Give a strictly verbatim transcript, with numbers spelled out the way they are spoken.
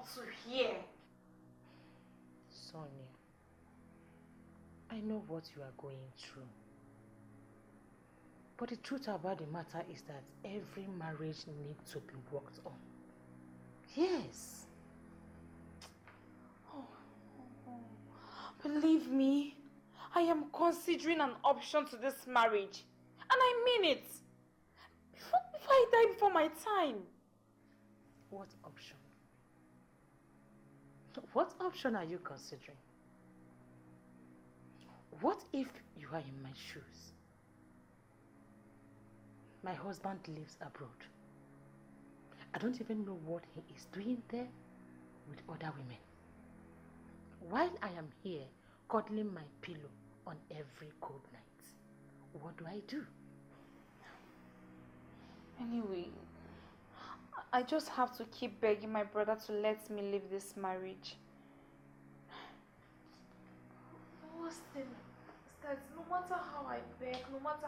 to hear. Sonia, I know what you are going through. But the truth about the matter is that every marriage needs to be worked on. Yes. Oh, oh, oh. Believe me, I am considering an option to this marriage. And I mean it. Before, before I die before my time. What option? What option are you considering? What if you are in my shoes? My husband lives abroad. I don't even know what he is doing there with other women. While I am here cuddling my pillow on every cold night, what do I do? Anyway, I just have to keep begging my brother to let me leave this marriage. The worst thing is that no matter how I beg, no matter